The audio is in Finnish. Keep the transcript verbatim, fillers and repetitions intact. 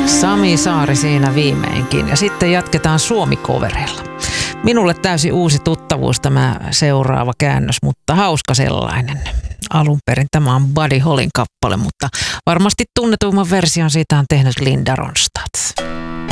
Sami Saari siinä viimeinkin. Ja sitten jatketaan Suomi-coverilla. Minulle täysin uusi tuttavuus tämä seuraava käännös, mutta hauska sellainen. Alun perin tämä on Buddy Hollyn kappale, mutta varmasti tunnetuimman version siitä on tehnyt Linda Ronstadt.